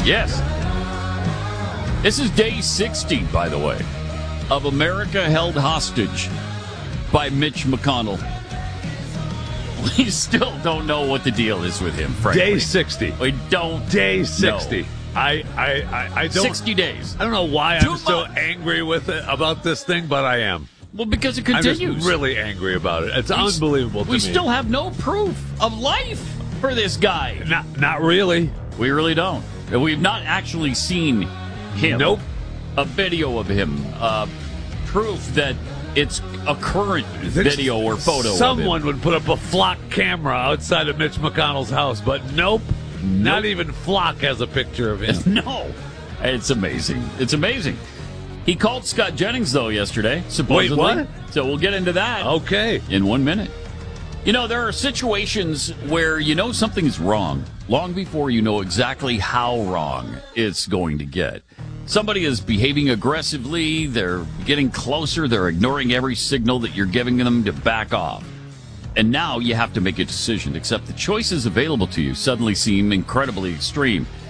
Yes. This is day 60, by the way, of America held hostage by Mitch McConnell. We still don't know what the deal is with him, frankly. Day 60. We don't. Day 60. know. I don't. 60 days. I don't know why I'm so angry with it about this thing, but I am. Well, because it continues. I'm just really angry about it. It's unbelievable to me. We still have no proof of life for this guy. Not really. We really don't. We've not actually seen him. Nope. A video of him. Proof that it's a current video or photo Someone of him. would put up a flock camera outside of Mitch McConnell's house, but nope. Not even Flock has a picture of him. No. It's amazing. It's amazing. He called Scott Jennings, though, yesterday, supposedly. Wait, what? So we'll get into that Okay. in 1 minute. You know, there are situations where you know something is wrong long before you know exactly how wrong it's going to get. Somebody is behaving aggressively, they're getting closer, they're ignoring every signal that you're giving them to back off. And now you have to make a decision, except the choices available to you suddenly seem incredibly extreme.